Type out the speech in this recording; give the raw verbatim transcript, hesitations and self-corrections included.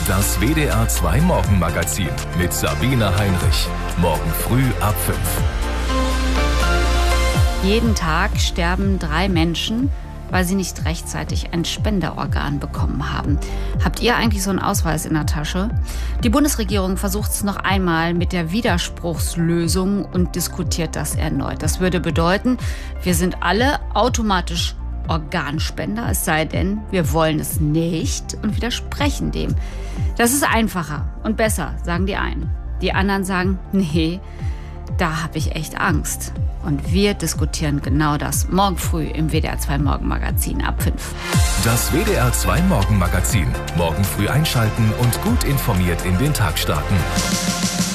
Das W D R zwei Morgenmagazin mit Sabine Heinrich. Morgen früh ab fünf. Jeden Tag sterben drei Menschen, weil sie nicht rechtzeitig ein Spenderorgan bekommen haben. Habt ihr eigentlich so einen Ausweis in der Tasche? Die Bundesregierung versucht es noch einmal mit der Widerspruchslösung und diskutiert das erneut. Das würde bedeuten, wir sind alle automatisch Organspender, es sei denn, wir wollen es nicht und widersprechen dem. Das ist einfacher und besser, sagen die einen. Die anderen sagen, nee, da habe ich echt Angst. Und wir diskutieren genau das morgen früh im W D R zwei Morgenmagazin ab fünf. Das W D R zwei Morgenmagazin. Morgen früh einschalten und gut informiert in den Tag starten.